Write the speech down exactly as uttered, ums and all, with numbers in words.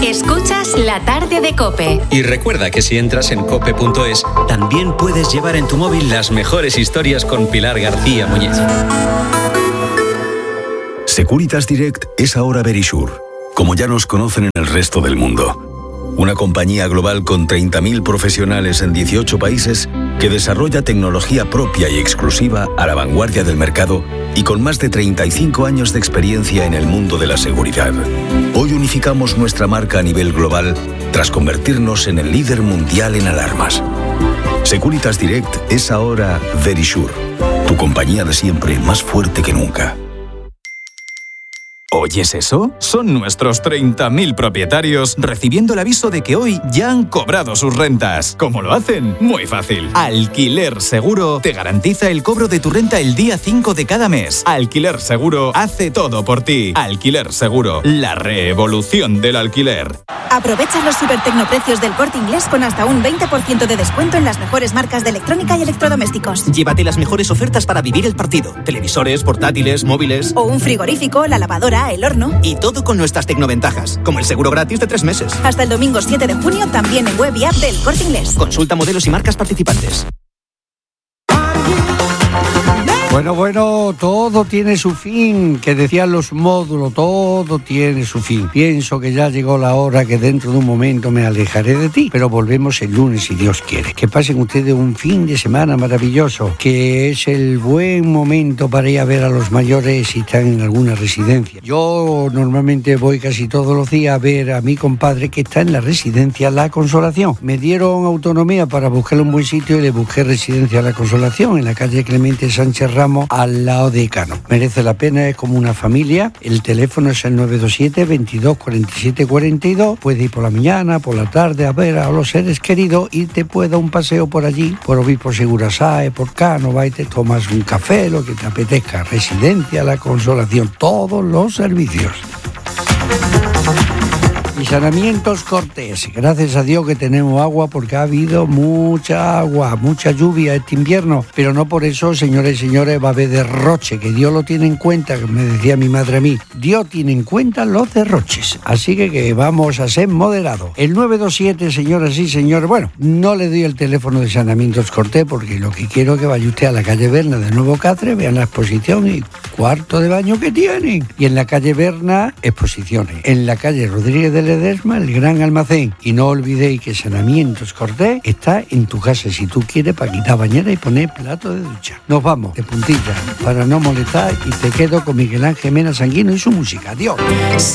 Escuchas La Tarde de COPE. Y recuerda que si entras en cope punto es, también puedes llevar en tu móvil las mejores historias con Pilar García Muñiz. Securitas Direct es ahora Verisure, como ya nos conocen en el resto del mundo. Una compañía global con treinta mil profesionales en dieciocho países que desarrolla tecnología propia y exclusiva a la vanguardia del mercado y con más de treinta y cinco años de experiencia en el mundo de la seguridad. Hoy unificamos nuestra marca a nivel global tras convertirnos en el líder mundial en alarmas. Securitas Direct es ahora Verisure, tu compañía de siempre más fuerte que nunca. ¿Oyes eso? Son nuestros treinta mil propietarios recibiendo el aviso de que hoy ya han cobrado sus rentas. ¿Cómo lo hacen? Muy fácil. Alquiler Seguro te garantiza el cobro de tu renta el día cinco de cada mes. Alquiler Seguro hace todo por ti. Alquiler Seguro, la revolución del alquiler. Aprovecha los supertecnoprecios del Corte Inglés con hasta un veinte por ciento de descuento en las mejores marcas de electrónica y electrodomésticos. Llévate las mejores ofertas para vivir el partido. Televisores, portátiles, móviles. O un frigorífico, la lavadora, el horno. Y todo con nuestras tecnoventajas, como el seguro gratis de tres meses. Hasta el domingo siete de junio también en web y app del Corte Inglés. Consulta modelos y marcas participantes. Bueno, bueno, todo tiene su fin, que decían los módulos, todo tiene su fin. Pienso que ya llegó la hora que dentro de un momento me alejaré de ti, pero volvemos el lunes si Dios quiere. Que pasen ustedes un fin de semana maravilloso, que es el buen momento para ir a ver a los mayores si están en alguna residencia. Yo normalmente voy casi todos los días a ver a mi compadre que está en la residencia La Consolación. Me dieron autonomía para buscarle un buen sitio y le busqué residencia La Consolación en la calle Clemente Sánchez Ramos, al lado de Cano. Merece la pena, es como una familia. El teléfono es el nueve dos siete, veintidós, cuarenta y siete, cuarenta y dos. Puedes ir por la mañana, por la tarde a ver a los seres queridos y te puedes dar un paseo por allí, por Obispo Segurasáe, por Cano, va y te tomas un café, lo que te apetezca. Residencia La Consolación, todos los servicios. Y Saneamientos Cortés, gracias a Dios que tenemos agua porque ha habido mucha agua, mucha lluvia este invierno, pero no por eso, señores y señores, va a haber derroche, que Dios lo tiene en cuenta, que me decía mi madre a mí, Dios tiene en cuenta los derroches, así que, que vamos a ser moderados. El nueve dos siete, señoras y señores, bueno, no le doy el teléfono de Saneamientos Cortés porque lo que quiero es que vaya usted a la calle Berna de Nuevo Cáceres, vean la exposición y cuarto de baño que tienen. Y en la calle Berna, exposiciones. En la calle Rodríguez de Ledesma, el gran almacén. Y no olvidéis que Saneamientos Cortés está en tu casa si tú quieres para quitar bañera y poner plato de ducha. Nos vamos de puntilla para no molestar y te quedo con Miguel Ángel Mena Sanguino y su música. Adiós.